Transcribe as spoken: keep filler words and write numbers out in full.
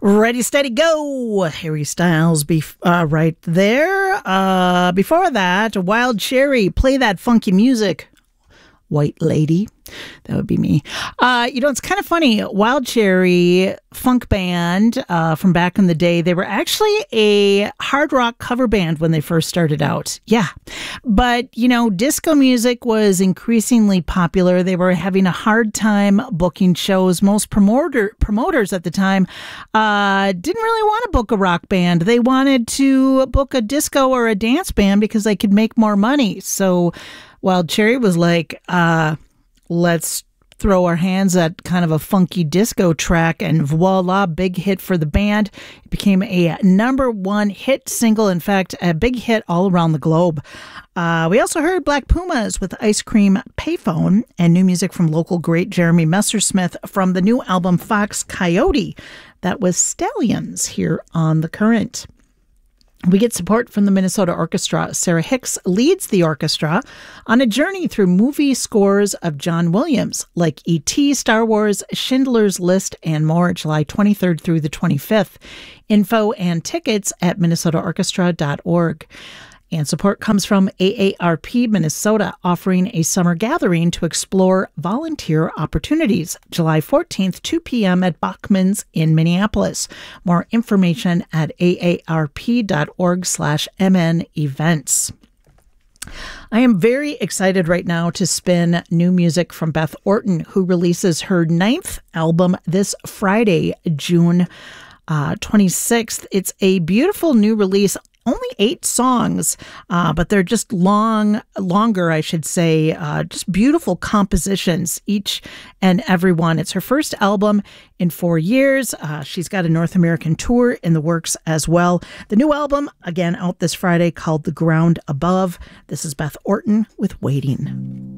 Ready, steady, go. Harry Styles bef- uh, right there. Uh, before that, Wild Cherry, play that funky music. White Lady. That would be me. Uh, you know, it's kind of funny. Wild Cherry, funk band uh, from back in the day. They were actually a hard rock cover band when they first started out. Yeah. But, you know, disco music was increasingly popular. They were having a hard time booking shows. Most promoter promoters at the time uh, didn't really want to book a rock band. They wanted to book a disco or a dance band because they could make more money. So Wild Cherry was like, uh, let's throw our hands at kind of a funky disco track, and voila, big hit for the band. It became a number one hit single. In fact, a big hit all around the globe. Uh, we also heard Black Pumas with Ice Cream Payphone, and new music from local great Jeremy Messersmith from the new album Fox Coyote. That was Stallions here on The Current. We get support from the Minnesota Orchestra. Sarah Hicks leads the orchestra on a journey through movie scores of John Williams, like E T, Star Wars, Schindler's List, and more, July twenty-third through the twenty-fifth. Info and tickets at minnesota orchestra dot org. And support comes from A A R P Minnesota, offering a summer gathering to explore volunteer opportunities. July fourteenth, two p.m. at Bachman's in Minneapolis. More information at aarp.org slash mn events. I am very excited right now to spin new music from Beth Orton, who releases her ninth album this Friday, June uh, twenty-sixth. It's a beautiful new release. Only eight songs, uh, but they're just long, longer, I should say, uh, just beautiful compositions, each and every one. It's her first album in four years. Uh, she's got a North American tour in the works as well. The new album, again, out this Friday, called The Ground Above. This is Beth Orton with Waiting.